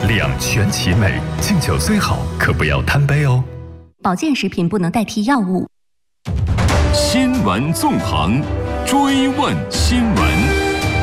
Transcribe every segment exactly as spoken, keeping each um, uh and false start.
两全其美，敬酒虽好，可不要贪杯哦。 保健食品不能代替药物。 新闻纵横，追问新闻。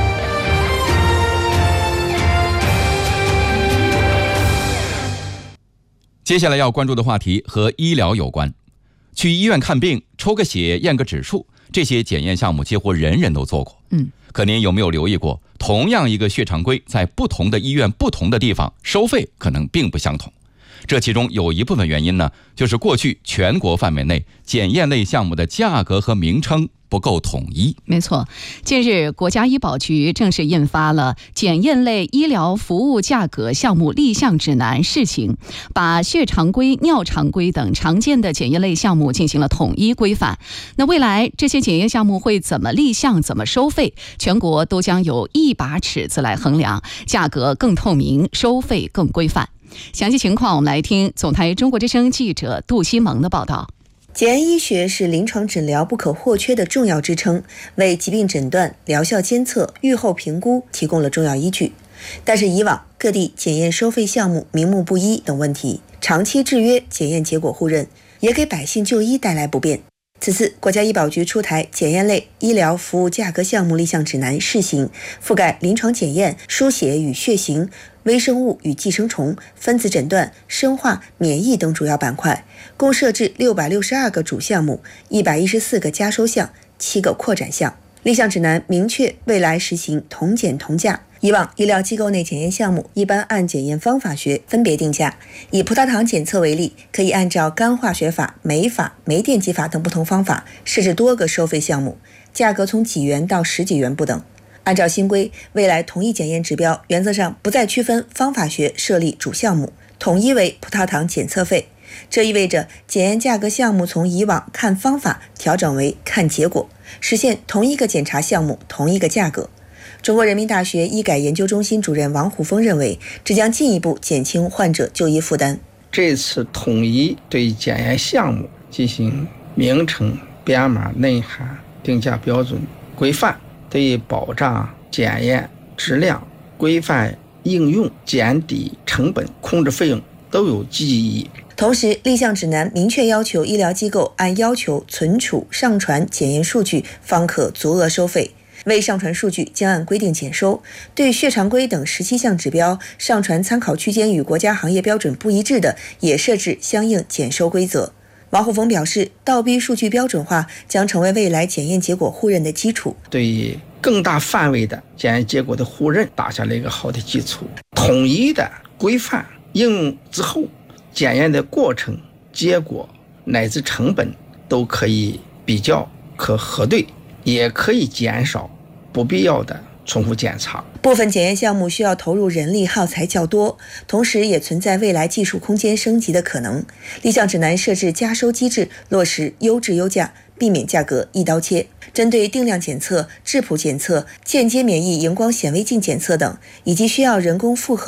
接下来要关注的话题和医疗有关。去医院看病，抽个血，验个指数，这些检验项目几乎人人都做过。 嗯， 可您有没有留意过，同样一个血常规，在不同的医院、不同的地方，收费可能并不相同。这其中有一部分原因呢，就是过去全国范围内检验类项目的价格和名称不够统一。 没错，近日国家医保局正式印发了检验类医疗服务价格项目立项指南试行，把血常规、尿常规等常见的检验类项目进行了统一规范。那未来这些检验项目会怎么立项、怎么收费，全国都将有一把尺子来衡量，价格更透明，收费更规范。详细情况我们来听总台中国之声记者杜西蒙的报道。 检验医学是临床诊疗不可或缺的重要支撑，为疾病诊断、疗效监测、预后评估提供了重要依据。但是以往各地检验收费项目名目不一等问题，长期制约检验结果互认，也给百姓就医带来不便。此次国家医保局出台检验类医疗服务价格项目立项指南试行，覆盖临床检验、输血与血型、微生物与寄生虫、分子诊断、生化、免疫等主要板块，共设置六百六十二个主项目，一百一十四个加收项，七个扩展项。立项指南明确未来实行同检同价。以往医疗机构内检验项目一般按检验方法学分别定价，以葡萄糖检测为例，可以按照干化学法、酶法、酶电极法等不同方法设置多个收费项目，价格从几元到十几元不等。按照新规，未来统一检验指标原则上不再区分方法学设立主项目，统一为葡萄糖检测费。这意味着检验价格项目从以往看方法调整为看结果，实现同一个检查项目同一个价格。中国人民大学医改研究中心主任王虎峰认为，这将进一步减轻患者就医负担。 这次统一对检验项目进行名称、编码、内涵、定价标准规范，对保障检验质量、规范应用、减低成本、控制费用都有积极意义。 同时，立项指南明确要求医疗机构按要求存储、上传检验数据，方可足额收费。未上传数据将按规定减收，对血常规等十七项指标上传参考区间与国家行业标准不一致的，也设置相应减收规则。王虎峰表示，倒逼数据标准化将成为未来检验结果互认的基础， 对更大范围的检验结果的互认打下了一个好的基础。统一的规范应用之后，检验的过程、结果乃至成本都可以比较、可核对，也可以减少不必要的重复检查。 部分检验项目需要投入人力耗材较多，同时也存在未来技术空间升级的可能。立项指南设置加收机制，落实优质优价，避免价格一刀切。针对定量检测、质谱检测、间接免疫荧光显微镜检测等，以及需要人工复核